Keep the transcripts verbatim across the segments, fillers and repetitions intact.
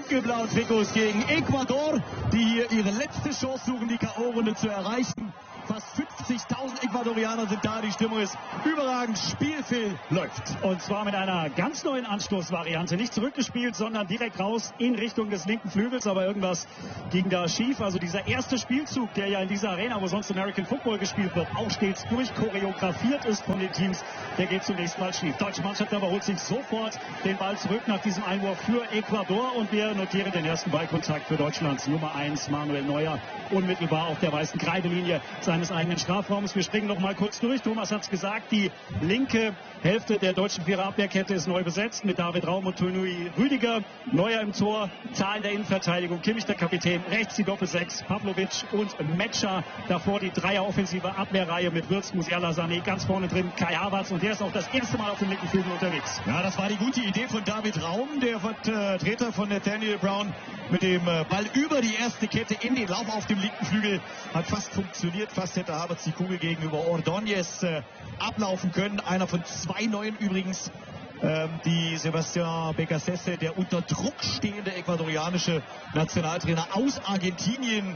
dunkelblauen Trikots gegen Ecuador, die hier ihre letzte Chance suchen, die K O-Runde zu erreichen. Fast fünfzigtausend Ecuadorianer sind da, die Stimmung ist überragend, Spielfilm läuft. Und zwar mit einer ganz neuen Anstoßvariante, nicht zurückgespielt, sondern direkt raus in Richtung des linken Flügels, aber irgendwas ging da schief. Also dieser erste Spielzug, der ja in dieser Arena, wo sonst American Football gespielt wird, auch stets durchchoreografiert ist von den Teams, der geht zunächst mal schief. Deutsche Mannschaft aber holt sich sofort den Ball zurück nach diesem Einwurf für Ecuador und wir notieren den ersten Ballkontakt für Deutschlands Nummer eins, Manuel Neuer, unmittelbar auf der weißen Kreidelinie seines eigenen Strafraums. Wir springen noch mal kurz durch. Thomas hat es gesagt, die linke Hälfte der deutschen Vierer-Abwehrkette ist neu besetzt mit David Raum und Tonui Rüdiger. Neuer im Tor, Zahlen der Innenverteidigung, Kimmich der Kapitän, rechts die Doppelsechs, Pavlovic und Metscher. Davor die Dreier-offensive Abwehrreihe mit Wirtz, Musiala, Sané, ganz vorne drin Kai Havertz und der ist auch das erste Mal auf dem linken Flügel unterwegs. Ja, das war die gute Idee von David Raum, der Vertreter von Nathaniel Brown, mit dem Ball über die erste Kette in den Lauf auf dem linken Flügel. Hat fast funktioniert, fast hätte Havertz die Kugel gegenüber Ordóñez äh, ablaufen können. Einer von zwei Neuen übrigens, ähm, die Sebastián Beccacece, der unter Druck stehende ecuadorianische Nationaltrainer aus Argentinien,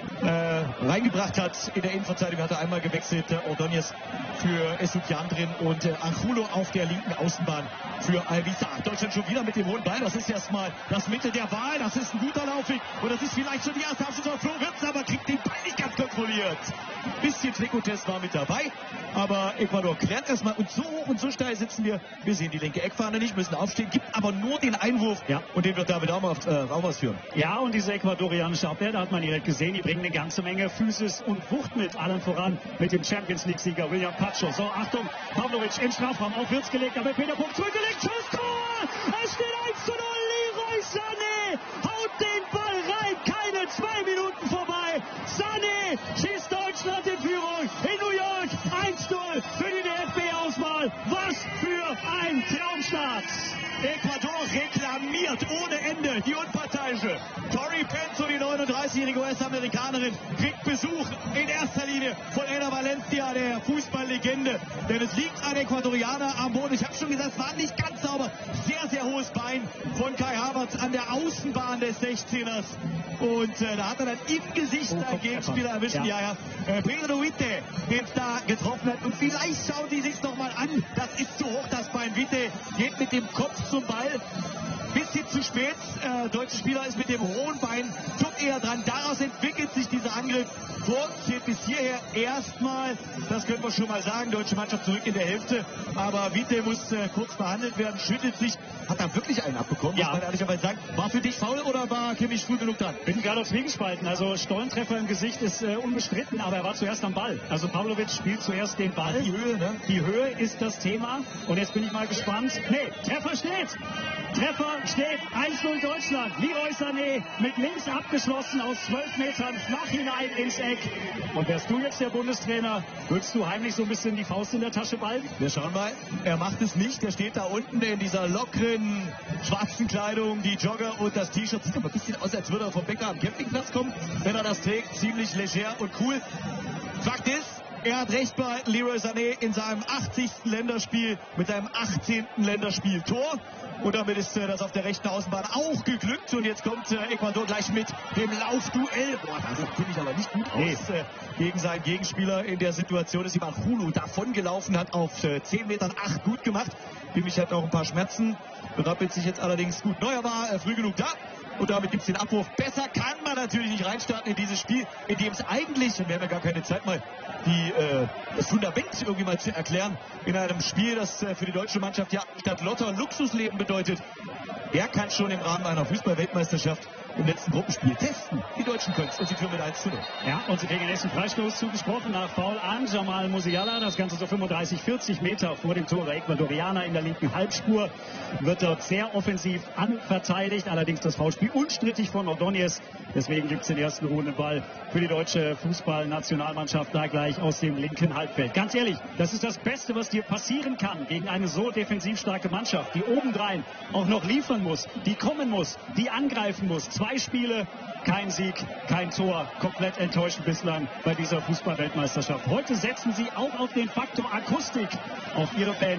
äh, reingebracht hat. In der Innenverteidigung hat er einmal gewechselt, äh, Ordóñez für Estupiñán drin und äh, Angulo auf der linken Außenbahn für Alvisa. Deutschland schon wieder mit dem hohen Ball. Das ist erstmal das Mittel der Wahl. Das ist ein guter Laufweg. Und das ist vielleicht schon die erste Abschluss auf Flo Wirtz, aber kriegt den Ball nicht ganz kontrolliert. Bisschen Trikottest war mit dabei. Aber Ecuador klärt erstmal. Und so hoch und so steil sitzen wir. Wir sehen die linke Eckfahne nicht, müssen aufstehen. Gibt aber nur den Einwurf. Ja. Und den wird David Raum auf, äh, Raum ausführen. Ja, und diese ecuadorianische Abwehr, da hat man direkt gesehen, die bringen eine ganze Menge Physis und Wucht mit. Allen voran mit dem Champions League-Sieger William Pacho. So, Achtung, Pavlovic im Strafraum auf Wirtz gelegt, aber Peter Puck zurückgelegt. Schuss, Tor! Es steht eins zu null. Leroy Sané haut den Ball rein. Keine zwei Minuten vorbei. Sané schießt Deutschland in Führung in New York. eins zu null für die D F B-Auswahl. Was für ein Traumstart. Ecuador reklamiert ohne Ende die Unparteiische. Tori Penzo, die neununddreißigjährige U S-Amerikanerin, kriegt Besuch in erster Linie von Ena Valencia, der Fußballlegende. Denn es liegt ein Ecuadorianer am Boden. Ich habe schon gesagt, es war nicht ganz sauber. Sehr, sehr hohes Bein von Kai Havertz an der Außenbahn des sechzehners. Und äh, da hat er dann im Gesicht oh, einen Gegenspieler erwischt. Ja, ja. ja. Äh, Pedro Witte, den es da getroffen hat. Und vielleicht schauen Sie sich noch mal an. Das ist zu hoch, das Bein. Witte geht mit dem Kopf zum Ball. Bisschen zu spät. Äh, deutsche Spieler ist mit dem hohen Bein tut eher dran. Daraus entwickelt sich dieser Angriff. Vor zählt bis hierher erstmal, das können wir schon mal sagen, deutsche Mannschaft zurück in der Hälfte. Aber Witte muss äh, kurz behandelt werden, schüttelt sich. Hat er wirklich einen abbekommen, ja. muss man ehrlicherweise sagen. War für dich faul oder war Kimmich früh genug dran? Bin gerade auf Zwiegespalten. Also Stollentreffer im Gesicht ist äh, unbestritten, aber er war zuerst am Ball. Also Pavlovic spielt zuerst den Ball. Die Höhe, ne? Die Höhe ist das Thema. Und jetzt bin ich mal gespannt. Nee, Treffer steht. Treffer steht. eins zu null Deutschland. Leroy Sané mit links abgeschlossen aus zwölf Metern flach hinein ins Eck. Und wärst du jetzt der Bundestrainer, würdest du heimlich so ein bisschen die Faust in der Tasche ballen? Wir schauen mal. Er macht es nicht. Er steht da unten in dieser lockeren schwarzen Kleidung, die Jogger und das T-Shirt. Sieht aber ein bisschen aus, als würde er vom Bäcker am Campingplatz kommen, wenn er das trägt. Ziemlich leger und cool. Fakt ist, er hat recht bei Leroy Sané in seinem achtzigsten Länderspiel mit seinem achtzehnten Länderspiel-Tor. Und damit ist äh, das auf der rechten Außenbahn auch geglückt. Und jetzt kommt äh, Ecuador gleich mit dem Laufduell. Boah, da bin ich aber nicht gut nee. aus äh, gegen seinen Gegenspieler. In der Situation ist Ivan Hulu davon gelaufen, hat auf äh, zehn Metern acht gut gemacht. Kimmich hat noch ein paar Schmerzen, berappelt sich jetzt allerdings gut. Neuer war äh, früh genug da. Und damit gibt es den Abruf. Besser kann man natürlich nicht reinstarten in dieses Spiel, in dem es eigentlich, und wir haben ja gar keine Zeit mal, die, äh, das Fundament irgendwie mal zu erklären, in einem Spiel, das äh, für die deutsche Mannschaft ja statt Lotter Luxusleben bedeutet. Er kann schon im Rahmen einer Fußball-Weltmeisterschaft im letzten Gruppenspiel testen. Die Deutschen können es und sie führen mit eins zu null. Ja, und sie kriegen den nächsten Freistoß zugesprochen nach Foul an Jamal Musiala. Das Ganze so fünfunddreißig, vierzig Meter vor dem Tor der Ecuadorianer in der linken Halbspur. Wird dort sehr offensiv anverteidigt. Allerdings das Foulspiel unstrittig von Ordóñez. Deswegen gibt es den ersten ruhenden Ball für die deutsche Fußballnationalmannschaft da gleich aus dem linken Halbfeld. Ganz ehrlich, das ist das Beste, was dir passieren kann gegen eine so defensiv starke Mannschaft, die obendrein auch noch liefern muss, die kommen muss, die angreifen muss. Zwei Spiele, kein Sieg, kein Tor. Komplett enttäuschend bislang bei dieser Fußball-Weltmeisterschaft. Heute setzen sie auch auf den Faktor Akustik auf ihre Fans.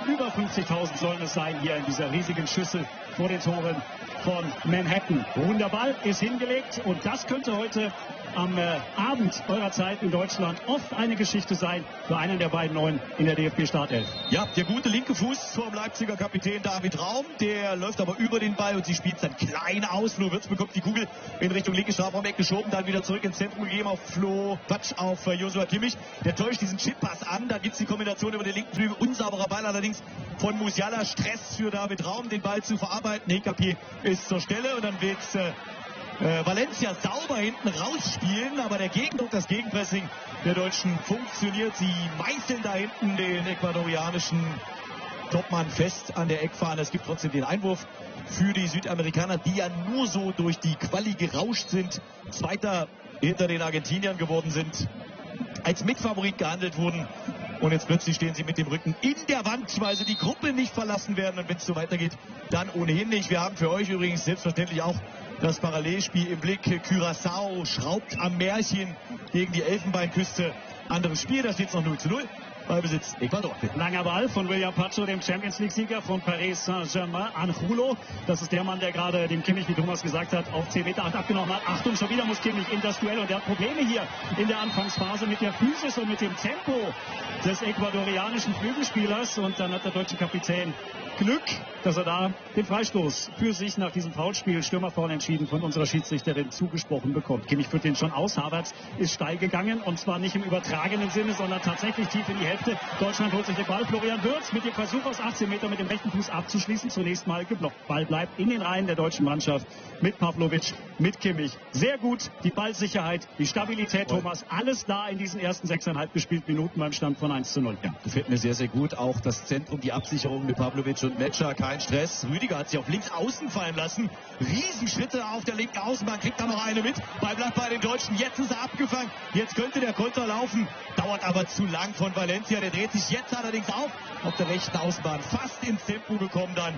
Über fünfzigtausend sollen es sein hier in dieser riesigen Schüssel vor den Toren von Manhattan. Wunderball ist hingelegt und das könnte heute am äh, Abend eurer Zeit in Deutschland oft eine Geschichte sein für einen der beiden Neuen in der D F B-Startelf. Ja, der gute linke Fuß vom Leipziger Kapitän David Raum, der läuft aber über den Ball und sie spielt dann klein aus. Flo Wirtz bekommt die Kugel in Richtung linke Strafraum-Eck geschoben, dann wieder zurück ins Zentrum gegeben auf Flo, Quatsch, auf äh, Joshua Kimmich. Der täuscht diesen Chippass an, da gibt es die Kombination über den linken Flügel, unsauberer Ball allerdings von Musiala, Stress für David Raum, den Ball zu verarbeiten. Hinkapier ist zur Stelle und dann wird äh, Äh, Valencia sauber hinten rausspielen, aber der Gegendruck, das Gegenpressing der Deutschen funktioniert. Sie meißeln da hinten den ecuadorianischen Topmann fest an der Eckfahne. Es gibt trotzdem den Einwurf für die Südamerikaner, die ja nur so durch die Quali gerauscht sind, Zweiter hinter den Argentiniern geworden sind, als Mitfavorit gehandelt wurden. Und jetzt plötzlich stehen sie mit dem Rücken in der Wand, weil sie die Gruppe nicht verlassen werden. Und wenn es so weitergeht, dann ohnehin nicht. Wir haben für euch übrigens selbstverständlich auch das Parallelspiel im Blick. Curaçao schraubt am Märchen gegen die Elfenbeinküste. Anderes Spiel, da steht es noch null zu null. Ballbesitz Ecuador. Langer Ball von William Pacho, dem Champions League-Sieger von Paris Saint-Germain. Angulo, das ist der Mann, der gerade dem Kimmich, wie Thomas gesagt hat, auf zehn Meter acht abgenommen hat. Achtung, schon wieder muss Kimmich in das Duell und der hat Probleme hier in der Anfangsphase mit der Physis und mit dem Tempo des ecuadorianischen Flügelspielers. Und dann hat der deutsche Kapitän Glück, dass er da den Freistoß für sich nach diesem Foulspiel Stürmerfoul entschieden von unserer Schiedsrichterin zugesprochen bekommt. Kimmich führt den schon aus. Havertz ist steil gegangen und zwar nicht im übertragenen Sinne, sondern tatsächlich tief in die Hälfte. Deutschland holt sich den Ball. Florian Wirtz mit dem Versuch aus achtzehn Metern mit dem rechten Fuß abzuschließen. Zunächst mal geblockt. Ball bleibt in den Reihen der deutschen Mannschaft mit Pavlovic, mit Kimmich. Sehr gut. Die Ballsicherheit, die Stabilität, Thomas. Alles da in diesen ersten sechseinhalb gespielten Minuten beim Stand von eins zu null. Ja, gefällt mir sehr, sehr gut. Auch das Zentrum, die Absicherung mit Pavlovic und Metscher, kein Stress. Rüdiger hat sich auf links außen fallen lassen. Riesenschritte auf der linken Außenbahn. Kriegt da noch eine mit. Ball bleibt bei den Deutschen. Jetzt ist er abgefangen. Jetzt könnte der Konter laufen. Dauert aber zu lang von Valencia. Der dreht sich jetzt allerdings auf. Auf der rechten Außenbahn fast ins Tempo gekommen dann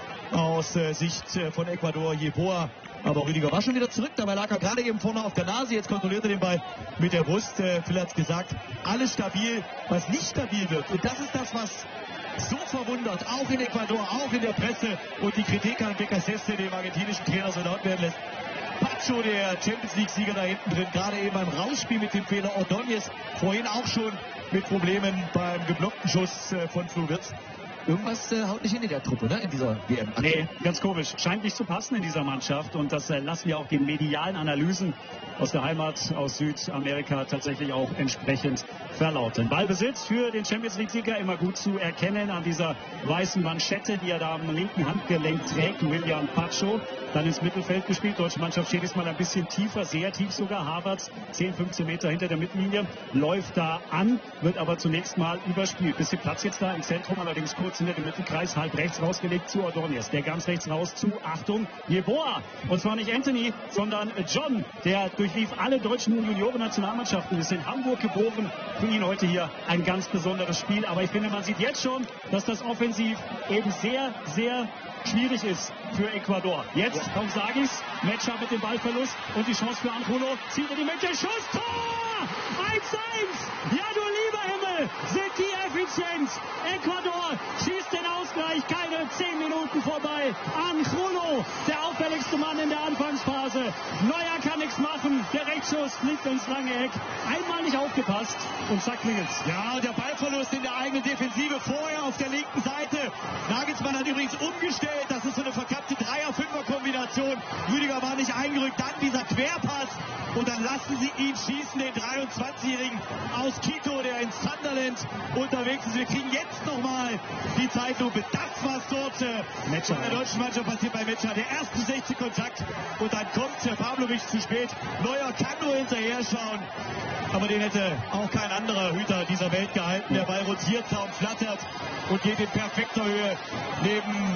aus äh, Sicht äh, von Ecuador Yeboah. Aber Rüdiger war schon wieder zurück. Dabei lag er gerade eben vorne auf der Nase. Jetzt kontrolliert er den Ball mit der Brust. Äh, Phil hat es gesagt. Alles stabil, was nicht stabil wird. Und das ist das, was so verwundert, auch in Ecuador, auch in der Presse und die Kritik an Becaseste, dem argentinischen Trainer, so laut werden lässt. Pacho, der Champions League-Sieger da hinten drin, gerade eben beim Rausspiel mit dem Fehler. Ordóñez vorhin auch schon mit Problemen beim geblockten Schuss äh, von Flo Wirtz. Irgendwas äh, haut nicht hin in der Truppe, ne? In dieser W M. Nee, ganz komisch. Scheint nicht zu passen in dieser Mannschaft. Und das äh, lassen wir auch den medialen Analysen aus der Heimat, aus Südamerika tatsächlich auch entsprechend verlauten. Ballbesitz für den Champions League-Sieger immer gut zu erkennen an dieser weißen Manschette, die er da am linken Handgelenk trägt. William Pacho. Dann ins Mittelfeld gespielt. Deutsche Mannschaft steht diesmal ein bisschen tiefer, sehr tief sogar. Havertz zehn, fünfzehn Meter hinter der Mittellinie. Läuft da an, wird aber zunächst mal überspielt. Bisschen Platz jetzt da im Zentrum, allerdings kurz hinter dem Mittelkreis, halb rechts rausgelegt zu Ordóñez. Der ganz rechts raus zu, Achtung, Yeboah. Und zwar nicht Anthony, sondern John. Der durchlief alle deutschen Junioren-Nationalmannschaften, ist in Hamburg geboren. Für ihn heute hier ein ganz besonderes Spiel. Aber ich finde, man sieht jetzt schon, dass das offensiv eben sehr, sehr schwierig ist für Ecuador. Jetzt ja. Kommt Sagis, Metscher mit dem Ballverlust und die Chance für Angulo. Zieht er die Mitte, Schuss, Tor! eins eins! Ja, du lieber Himmel, sind die effizient! Ecuador schießt den Ausgleich, keine zehn Minuten vorbei. Angulo, der auffälligste Mann in der Anfangsphase. Neuer kann nichts machen, der Rechtsschuss fliegt ins lange Eck. Einmal nicht aufgepasst und zack klingelt's. Ja, der Ballverlust in der eigenen Defensive vorher auf der linken Seite. Nagelsmann hat übrigens umgestellt. Das ist so eine verkappte Dreier-Fünfer-Kombination. Rüdiger war nicht eingerückt. Dann dieser Querpass. Und dann lassen sie ihn schießen, den dreiundzwanzigjährigen aus Quito, der in Sunderland unterwegs ist. Wir kriegen jetzt nochmal die Zeitlupe. Das, was dort äh, Metscher, bei der deutschen Mannschaft passiert bei Metscher. Der erste sechzig Kontakt. Und dann kommt der Pavlovic zu spät. Neuer kann nur hinterher schauen. Aber den hätte auch kein anderer Hüter dieser Welt gehalten. Der Ball rotiert, Zaun flattert und geht in perfekter Höhe neben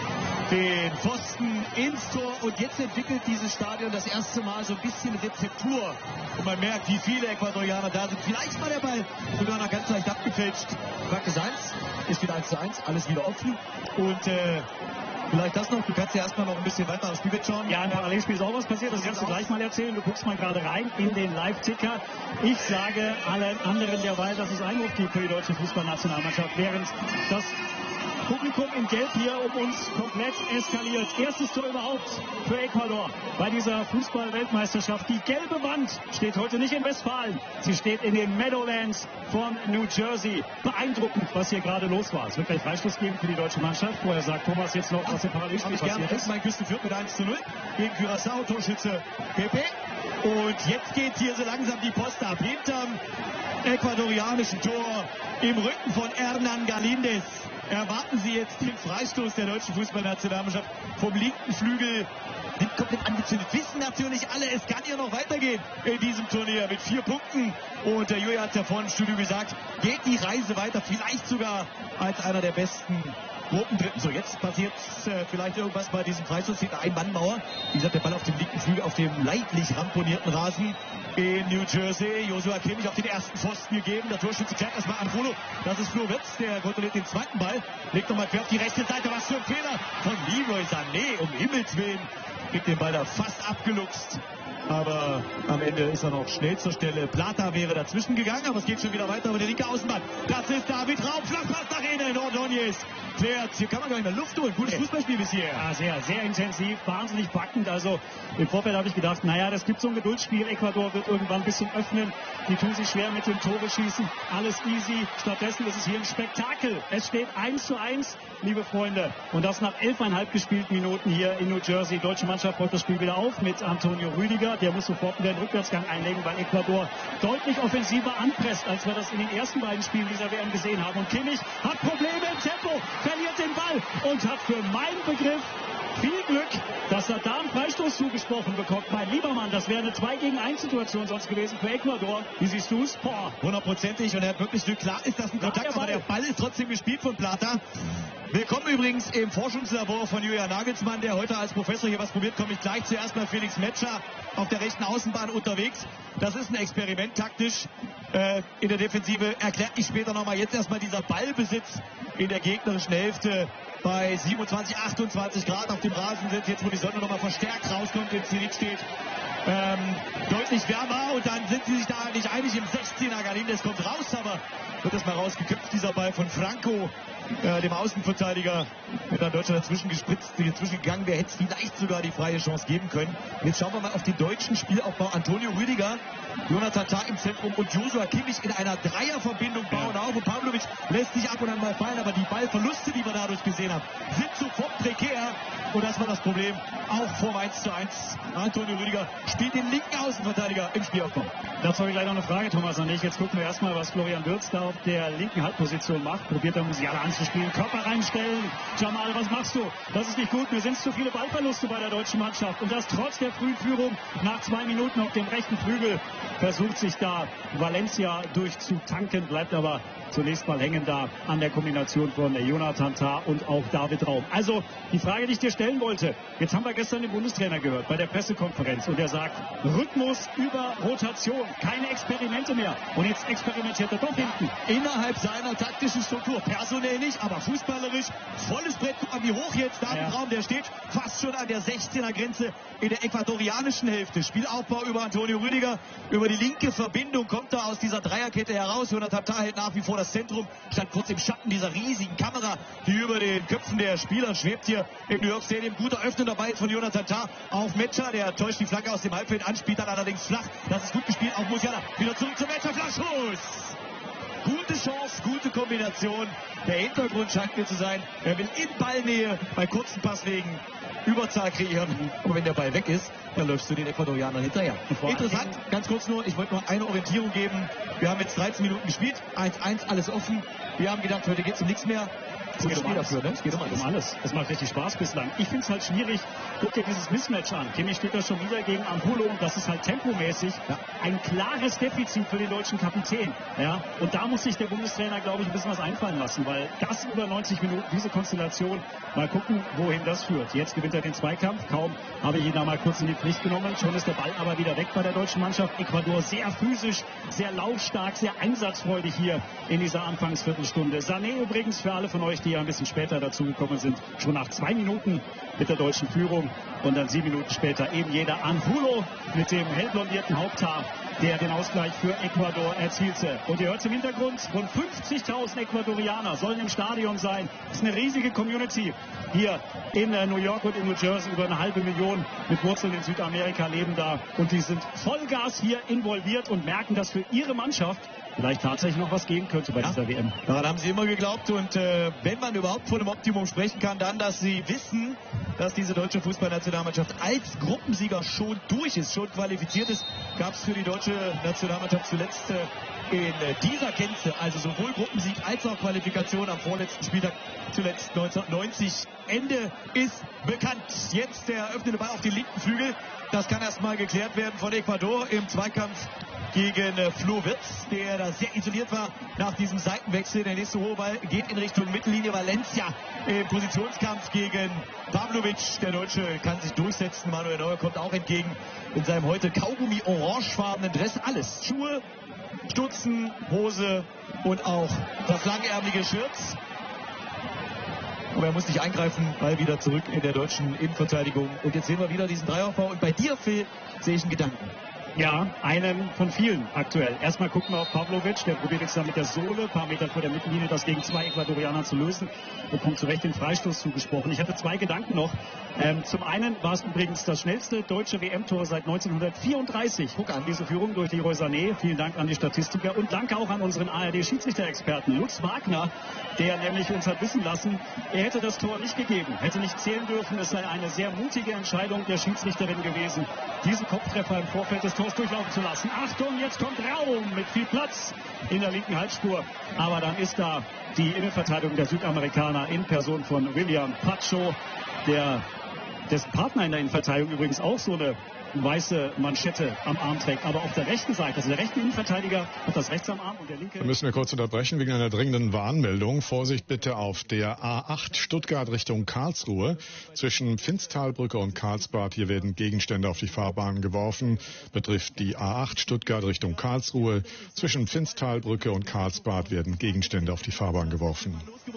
den Pfosten ins Tor. Und jetzt entwickelt dieses Stadion das erste Mal so ein bisschen Rezeptur. Und man merkt, wie viele Ecuadorianer da sind. Vielleicht war der Ball sogar noch ganz leicht abgefälscht. Fakt ist eins, ist wieder eins zu eins, alles wieder offen. Und äh, vielleicht das noch, du kannst ja erstmal noch ein bisschen weiter aufs Spiel schauen. Ja, im Parallelspiel ist auch was passiert, das kannst du gleich mal erzählen. Du guckst mal gerade rein in den Live-Ticker. Ich sage allen anderen derweil, dass es Einwurf gibt für die deutsche Fußballnationalmannschaft, während das Publikum in Gelb hier um uns komplett eskaliert. Erstes Tor überhaupt für Ecuador bei dieser Fußball-Weltmeisterschaft. Die gelbe Wand steht heute nicht in Westfalen. Sie steht in den Meadowlands von New Jersey. Beeindruckend, was hier gerade los war. Es wird gleich Freistoß geben für die deutsche Mannschaft. Vorher sagt Thomas jetzt noch, was im Parallelspiel passiert ist. Mein Küste führt mit eins zu null gegen Curaçao, Torschütze Pepe. Und jetzt geht hier so langsam die Post ab. Hinterm ecuadorianischen Tor im Rücken von Hernan Galíndez erwarten Sie jetzt den Freistoß der deutschen Fußballnationalmannschaft vom linken Flügel. Sind komplett angezündet. Wissen natürlich alle, es kann hier noch weitergehen in diesem Turnier mit vier Punkten. Und der Julia hat es ja vorhin im Studio gesagt, geht die Reise weiter, vielleicht sogar als einer der besten Gruppendritten. So, jetzt passiert äh, vielleicht irgendwas bei diesem Freistoß hinter Ein-Mann-Mauer. Wie gesagt, der Ball auf dem linken Flügel, auf dem leidlich ramponierten Rasen in New Jersey. Joshua Kimmich auf den ersten Pfosten gegeben. Der Torschütze klärt erstmal an Folo. Das ist Flo Wirtz, der kontrolliert den zweiten Ball. Legt nochmal quer auf die rechte Seite. Was für ein Fehler von Leroy Sané, um Himmels Willen. Kriegt den Ball da fast abgeluchst. Aber am Ende ist er noch schnell zur Stelle. Plata wäre dazwischen gegangen, aber es geht schon wieder weiter über die linke Außenbahn. Das ist David Raum, Flachpass nach innen. Ordóñez klärt. Hier kann man gar nicht mehr Luft holen. Gutes Fußballspiel bis hier. Ja, sehr, sehr intensiv, wahnsinnig packend. Also im Vorfeld habe ich gedacht, naja, das gibt so ein Geduldsspiel. Ecuador wird irgendwann ein bisschen öffnen. Die tun sich schwer mit dem Tore schießen. Alles easy. Stattdessen ist es hier ein Spektakel. Es steht eins zu eins, liebe Freunde. Und das nach elfeinhalb gespielten Minuten hier in New Jersey. Die deutsche Mannschaft baut das Spiel wieder auf mit Antonio Rüdiger. Der muss sofort wieder den Rückwärtsgang einlegen, weil Ecuador deutlich offensiver anpresst, als wir das in den ersten beiden Spielen dieser W M gesehen haben. Und Kimmich hat Probleme im Tempo, verliert den Ball und hat für meinen Begriff viel Glück, dass er da einen Freistoß zugesprochen bekommt. Mein lieber Mann, das wäre eine zwei gegen eins Situation sonst gewesen für Ecuador. Wie siehst du es? Hundertprozentig, und er hat wirklich Glück. Klar ist das ein Kontakt, aber der Ball ist trotzdem gespielt von Plata. Willkommen übrigens im Forschungslabor von Julian Nagelsmann, der heute als Professor hier was probiert. Komme ich gleich zuerst mal Felix Metscher auf der rechten Außenbahn unterwegs. Das ist ein Experiment taktisch äh, in der Defensive. Erklärt mich später nochmal. Jetzt erstmal dieser Ballbesitz in der gegnerischen Hälfte bei siebenundzwanzig, achtundzwanzig Grad auf dem Rasen sind. Jetzt, wo die Sonne nochmal verstärkt rauskommt, im Zenit steht. Ähm, deutlich wärmer, und dann sind sie sich da nicht einig im sechzehner. Galíndez kommt raus, aber wird das mal rausgeköpft, dieser Ball von Franco, äh, dem Außenverteidiger. Mit dann Deutschland dazwischen gespritzt, dazwischen gegangen wäre, hätte es vielleicht sogar die freie Chance geben können. Jetzt schauen wir mal auf den deutschen Spielaufbau. Antonio Rüdiger, Jonathan Tah im Zentrum und Joshua Kimmich in einer Dreierverbindung bauen auf. Und Pavlovic lässt sich ab und an mal fallen, aber die Ballverluste, die wir dadurch gesehen haben, sind sofort prekär. Und das war das Problem, auch vor eins zu eins. Antonio Rüdiger spielt den linken Außenverteidiger im Spielaufbau. Dazu habe ich gleich noch eine Frage, Thomas, an dich. Jetzt gucken wir erstmal, was Florian Wirtz da auf der linken Halbposition macht. Probiert er Musiala anzuspielen, Körper reinstellen. Jamal, was machst du? Das ist nicht gut. Mir sind zu viele Ballverluste bei der deutschen Mannschaft. Und das trotz der Frühführung nach zwei Minuten auf dem rechten Flügel. Versucht sich da Valencia durchzutanken, bleibt aber zunächst mal hängen da an der Kombination von Jonathan Tah und auch David Raum. Also die Frage, die ich dir stellen wollte, jetzt haben wir gestern den Bundestrainer gehört bei der Pressekonferenz, und er sagt, Rhythmus über Rotation, keine Experimente mehr. Und jetzt experimentiert er doch hinten. Innerhalb seiner taktischen Struktur, personell nicht, aber fußballerisch, volles Brett. Guck mal, wie hoch jetzt David ja. Raum, der steht fast schon an der sechzehner Grenze in der äquatorianischen Hälfte. Spielaufbau über Antonio Rüdiger, über die linke Verbindung kommt er aus dieser Dreierkette heraus. Jonathan Tah hält nach wie vor das Zentrum, stand kurz im Schatten dieser riesigen Kamera, die über den Köpfen der Spieler schwebt hier im New York Stadium. Guter Öffner dabei von Jonathan Tah auf Metscher, der täuscht die Flanke aus dem Halbfeld an, spielt dann allerdings flach. Das ist gut gespielt auf Musiala. Wieder zurück zum Metscher, Flankschuss! Gute Chance, gute Kombination. Der Hintergrund scheint mir zu sein, er will in Ballnähe bei kurzen Passwegen Überzahl kreieren. Aber wenn der Ball weg ist, dann läufst du den Ecuadorianern hinterher. Interessant, ganz kurz nur, ich wollte noch eine Orientierung geben. Wir haben jetzt dreizehn Minuten gespielt, eins eins, alles offen. Wir haben gedacht, heute geht es um nichts mehr. Es geht, um alles. Dafür, ne? Es geht um alles. um alles. Es macht richtig Spaß bislang. Ich finde es halt schwierig. Guck dir dieses Mismatch an. Kimmich steht da schon wieder gegen Angulo. Das ist halt tempomäßig ja. ein klares Defizit für den deutschen Kapitän. Ja? Und da muss sich der Bundestrainer, glaube ich, ein bisschen was einfallen lassen, weil das über neunzig Minuten, diese Konstellation, mal gucken, wohin das führt. Jetzt gewinnt er den Zweikampf. Kaum habe ich ihn da mal kurz in die Pflicht genommen. Schon ist der Ball aber wieder weg bei der deutschen Mannschaft. Ecuador sehr physisch, sehr laufstark, sehr einsatzfreudig hier in dieser Anfangsviertelstunde. Sané übrigens für alle von euch, die ja ein bisschen später dazugekommen sind, schon nach zwei Minuten mit der deutschen Führung, und dann sieben Minuten später eben jeder Angulo mit dem hellblondierten Haupthaar der den Ausgleich für Ecuador erzielte. Und ihr hört im Hintergrund, rund fünfzigtausend Ecuadorianer sollen im Stadion sein. Das ist eine riesige Community hier in New York und in New Jersey. Über eine halbe Million mit Wurzeln in Südamerika leben da. Und die sind Vollgas hier involviert und merken, dass für ihre Mannschaft vielleicht tatsächlich noch was gehen könnte bei ja, dieser W M. Daran haben sie immer geglaubt. Und äh, wenn man überhaupt von einem Optimum sprechen kann, dann, dass sie wissen, dass diese deutsche Fußballnationalmannschaft als Gruppensieger schon durch ist, schon qualifiziert ist. Gab es für die deutsche Nationalmannschaft zuletzt äh, in äh, dieser Gänze, also sowohl Gruppensieg als auch Qualifikation am vorletzten Spieltag, zuletzt neunzehnhundertneunzig. Ende ist bekannt. Jetzt der eröffnete Ball auf den linken Flügel. Das kann erstmal geklärt werden von Ecuador im Zweikampf gegen äh, Flo Wirtz, der da sehr isoliert war nach diesem Seitenwechsel. Der nächste hohe Ball geht in Richtung Mittellinie. Valencia im Positionskampf gegen Pavlovic. Der Deutsche kann sich durchsetzen. Manuel Neuer kommt auch entgegen in seinem heute Kaugummi-orangefarbenen Dress. Alles. Schuhe, Stutzen, Hose und auch das langärmelige Shirt. Aber er muss nicht eingreifen, Ball wieder zurück in der deutschen Innenverteidigung. Und jetzt sehen wir wieder diesen Dreieraufbau. Und bei dir, Phil, sehe ich einen Gedanken. Ja, einen von vielen aktuell. Erstmal gucken wir auf Pavlovic, der probiert jetzt da mit der Sohle, ein paar Meter vor der Mittellinie, das gegen zwei Ecuadorianer zu lösen. Bekommt zu Recht den Freistoß zugesprochen. Ich hatte zwei Gedanken noch. Ähm, zum einen war es übrigens das schnellste deutsche W M-Tor seit neunzehnhundertvierunddreißig. Guck an, diese Führung durch Leroy Sané. Vielen Dank an die Statistiker und danke auch an unseren A R D-Schiedsrichter-Experten Lutz Wagner, der nämlich uns hat wissen lassen, er hätte das Tor nicht gegeben, hätte nicht zählen dürfen. Es sei eine sehr mutige Entscheidung der Schiedsrichterin gewesen, diesen Kopftreffer im Vorfeld des Tors durchlaufen zu lassen. Achtung, jetzt kommt Raum mit viel Platz in der linken Halbspur. Aber dann ist da die Innenverteidigung der Südamerikaner in Person von William Pacho, der dessen Partner in der Innenverteidigung übrigens auch so eine weiße Manschette am Arm trägt. Aber auf der rechten Seite, also der rechte Innenverteidiger hat das rechts am Arm und der linke... Da müssen wir kurz unterbrechen wegen einer dringenden Warnmeldung. Vorsicht bitte auf der A acht Stuttgart Richtung Karlsruhe. Zwischen Pfinztalbrücke und Karlsbad, hier werden Gegenstände auf die Fahrbahn geworfen. Betrifft die A acht Stuttgart Richtung Karlsruhe. Zwischen Pfinztalbrücke und Karlsbad werden Gegenstände auf die Fahrbahn geworfen.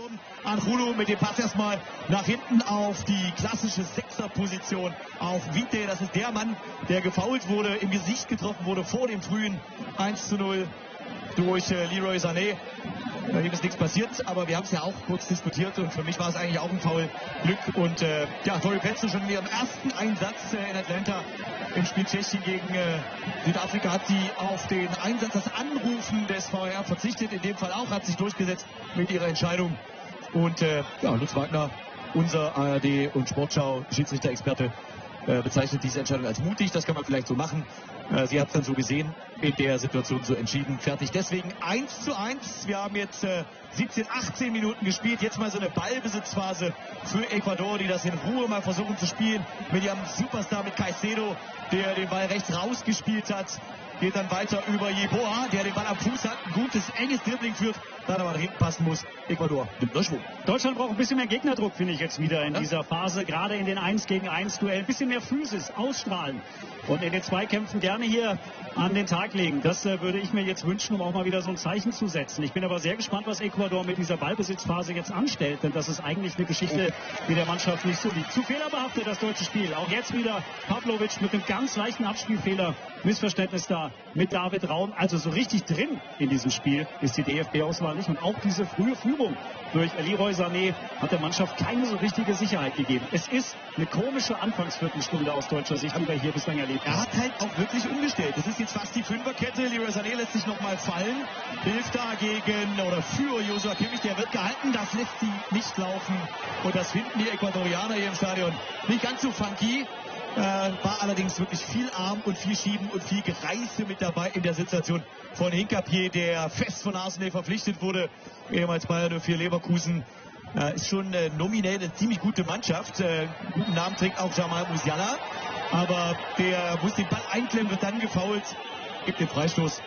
Angulo mit dem Pass erstmal nach hinten auf die klassische Sechserposition auf Vite. Das ist der Mann, der gefoult wurde, im Gesicht getroffen wurde vor dem frühen eins zu null durch äh, Leroy Sané. Bei ihm ist nichts passiert, aber wir haben es ja auch kurz diskutiert und für mich war es eigentlich auch ein Foul. Glück und äh, ja, Tori Petzo schon in ihrem ersten Einsatz äh, in Atlanta im Spiel Tschechien gegen äh, Südafrika hat sie auf den Einsatz, das Anrufen des V A R verzichtet. In dem Fall auch, hat sich durchgesetzt mit ihrer Entscheidung. Und äh, ja, Lutz Wagner, unser A R D und Sportschau-Schiedsrichter-Experte, äh, bezeichnet diese Entscheidung als mutig. Das kann man vielleicht so machen. Äh, sie hat es dann so gesehen, in der Situation so entschieden. Fertig. Deswegen eins zu eins. Wir haben jetzt äh, siebzehn, achtzehn Minuten gespielt. Jetzt mal so eine Ballbesitzphase für Ecuador, die das in Ruhe mal versuchen zu spielen. Mit ihrem Superstar, mit Caicedo, der den Ball rechts rausgespielt hat. Geht dann weiter über Jeboa, der den Ball am Fuß hat. Ein gutes, enges Dribbling führt. Dann aber nach hinten passen muss. Ecuador nimmt nur Schwung. Deutschland braucht ein bisschen mehr Gegnerdruck, finde ich jetzt wieder in ja. dieser Phase. Gerade in den eins gegen eins Duellen. Ein bisschen mehr Physis, ausstrahlen. Und in den Zweikämpfen gerne hier an den Tag legen. Das äh, würde ich mir jetzt wünschen, um auch mal wieder so ein Zeichen zu setzen. Ich bin aber sehr gespannt, was Ecuador mit dieser Ballbesitzphase jetzt anstellt. Denn das ist eigentlich eine Geschichte, die der Mannschaft nicht so liegt. Zu fehlerbehaftet das deutsche Spiel. Auch jetzt wieder Pavlovic mit einem ganz leichten Abspielfehler. Missverständnis da mit David Raum. Also so richtig drin in diesem Spiel ist die D F B-Auswahl nicht. Und auch diese frühe Führung durch Leroy Sané hat der Mannschaft keine so richtige Sicherheit gegeben. Es ist eine komische Anfangsviertelstunde aus deutscher Sicht, die wir hier bislang erlebt haben. Er hat halt auch wirklich umgestellt. Das ist jetzt fast die Fünferkette. Leroy Sané lässt sich nochmal fallen. Hilft da gegen oder für Joshua Kimmich. Der wird gehalten. Das lässt sie nicht laufen. Und das finden die Ecuadorianer hier im Stadion nicht ganz so funky. Äh, war allerdings wirklich viel Arm und viel Schieben und viel Gereiße mit dabei in der Situation von Hincapié, der fest von Arsenal verpflichtet wurde, ehemals Bayern null vier Leverkusen. Äh, ist schon äh, nominell eine ziemlich gute Mannschaft. Äh, guten Namen trägt auch Jamal Musiala, aber der muss den Ball einklemmen, wird dann gefoult, gibt den Freistoß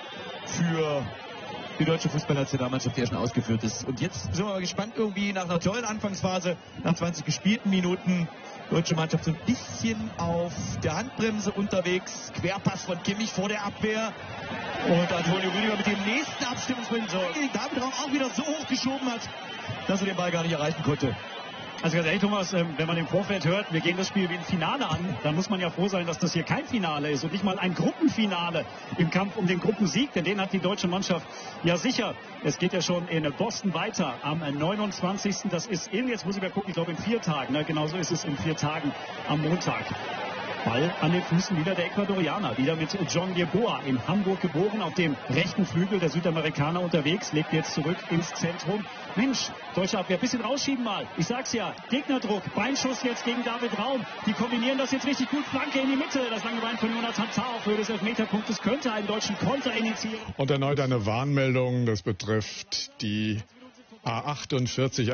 für die deutsche Fußballnationalmannschaft, die ja schon ausgeführt ist. Und jetzt sind wir mal gespannt, irgendwie nach einer tollen Anfangsphase, nach zwanzig gespielten Minuten, deutsche Mannschaft so ein bisschen auf der Handbremse unterwegs. Querpass von Kimmich vor der Abwehr. Und Antonio Rüdiger mit dem nächsten Abstimmungsmoment, so David Raum auch wieder so hoch geschoben hat, dass er den Ball gar nicht erreichen konnte. Also ganz ehrlich, Thomas, wenn man im Vorfeld hört, wir gehen das Spiel wie ein Finale an, dann muss man ja froh sein, dass das hier kein Finale ist und nicht mal ein Gruppenfinale im Kampf um den Gruppensieg, denn den hat die deutsche Mannschaft ja sicher. Es geht ja schon in Boston weiter am neunundzwanzigsten Das ist in, jetzt muss ich mal gucken, ich glaube in vier Tagen, ne? Genauso ist es in vier Tagen am Montag. Ball an den Füßen wieder der Ecuadorianer, wieder mit John Yeboah, in Hamburg geboren, auf dem rechten Flügel der Südamerikaner unterwegs, legt jetzt zurück ins Zentrum. Mensch, deutsche Abwehr, bisschen rausschieben mal. Ich sag's ja, Gegnerdruck, Beinschuss jetzt gegen David Raum. Die kombinieren das jetzt richtig gut, Flanke in die Mitte. Das lange Bein von Jonathan Tah auf Höhe des Elfmeterpunktes könnte einen deutschen Konter initiieren. Und erneut eine Warnmeldung, das betrifft die A achtundvierzig.